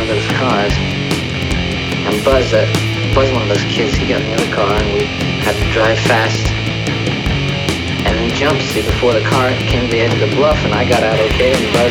of those cars. And Buzz, one of those kids, he got in the other car and we had to drive fast. And then he jumped, see, before the car came to the edge of the bluff, and I got out okay, and Buzz